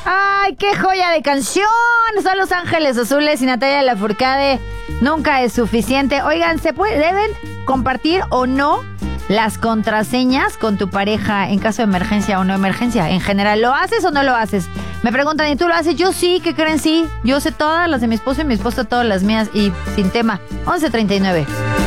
¡Ay, qué joya de canción! Son Los Ángeles Azules y Natalia Lafourcade. Nunca es suficiente. Oigan, ¿deben compartir o no las contraseñas con tu pareja en caso de emergencia o no emergencia? En general, ¿lo haces o no lo haces? Me preguntan, ¿y tú lo haces? Yo sí, ¿qué creen? Sí. Yo sé todas las de mi esposo y mi esposo todas las mías y sin tema. 11:39.